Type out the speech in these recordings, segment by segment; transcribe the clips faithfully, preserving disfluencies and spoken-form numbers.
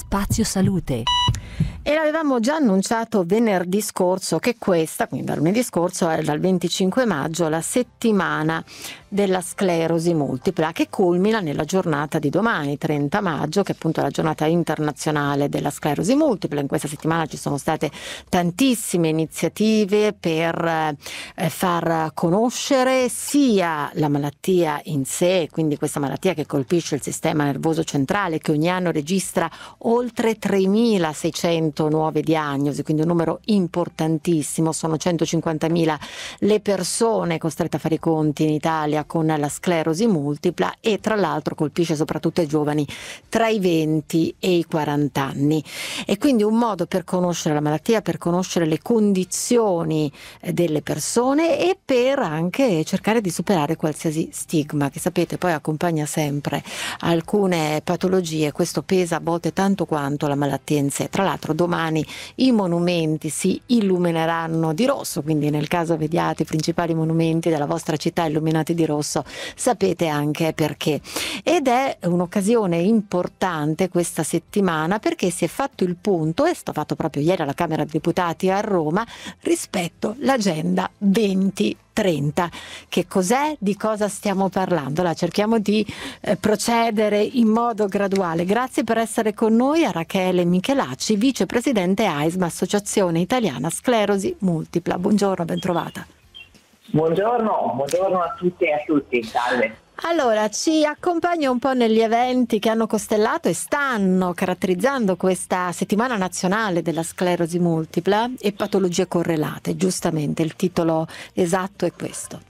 Spazio Salute. E l'avevamo già annunciato venerdì scorso che questa, quindi dal lunedì scorso, è dal venticinque maggio la settimana della sclerosi multipla, che culmina nella giornata di domani, trenta maggio, che è appunto la giornata internazionale della sclerosi multipla. In questa settimana ci sono state tantissime iniziative per eh, far conoscere sia la malattia in sé, quindi questa malattia che colpisce il sistema nervoso centrale, che ogni anno registra oltre tremilaseicento nuove diagnosi, quindi un numero importantissimo. Sono centocinquantamila le persone costrette a fare i conti in Italia con la sclerosi multipla, e tra l'altro colpisce soprattutto i giovani tra i venti e i quaranta anni. E quindi un modo per conoscere la malattia, per conoscere le condizioni delle persone e per anche cercare di superare qualsiasi stigma, che sapete poi accompagna sempre alcune patologie. Questo pesa a volte tanto quanto la malattia in sé. Tra l'altro domani i monumenti si illumineranno di rosso, quindi nel caso vediate i principali monumenti della vostra città illuminati di rosso, sapete anche perché. Ed è un'occasione importante questa settimana, perché si è fatto il punto, e è stato fatto proprio ieri alla Camera dei Deputati a Roma, rispetto all'agenda venti trenta. Che cos'è? Di cosa stiamo parlando? Allora, cerchiamo di eh, procedere in modo graduale. Grazie per essere con noi a Rachele Michelacci, vicepresidente A I S M, Associazione Italiana Sclerosi Multipla. Buongiorno, bentrovata. Buongiorno, buongiorno a tutte e a tutti, salve. Allora, ci accompagna un po' negli eventi che hanno costellato e stanno caratterizzando questa settimana nazionale della sclerosi multipla e patologie correlate. Giustamente, il titolo esatto è questo.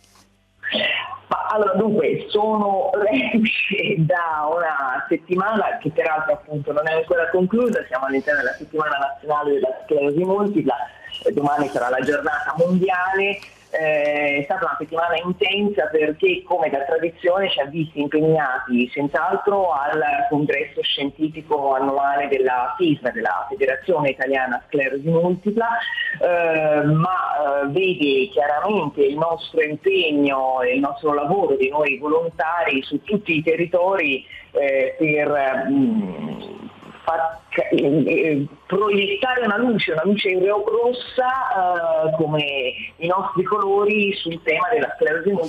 Ma allora, dunque, sono reduce da una settimana che peraltro appunto non è ancora conclusa, siamo all'interno della settimana nazionale della sclerosi multipla, domani sarà la giornata mondiale. Eh, è stata una settimana intensa perché, come da tradizione, ci ha visti impegnati senz'altro al congresso scientifico annuale della F I S M, della Federazione Italiana Sclerosi Multipla, eh, ma eh, vede chiaramente il nostro impegno e il nostro lavoro di noi volontari su tutti i territori eh, per mh, far eh, proiettare una luce, una luce rossa eh, come i nostri colori sul tema della sclerosi